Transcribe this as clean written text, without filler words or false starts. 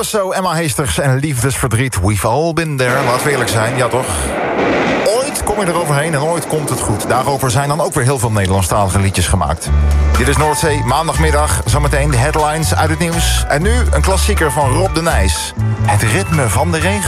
Calypso, Emma Heesters en liefdesverdriet. We've all been there. Laten we eerlijk zijn, ja toch? Ooit kom je eroverheen en ooit komt het goed. Daarover zijn dan ook weer heel veel Nederlandstalige liedjes gemaakt. Dit is Noordzee, maandagmiddag. Zometeen de headlines uit het nieuws. En nu een klassieker van Rob de Nijs. Het ritme van de regen.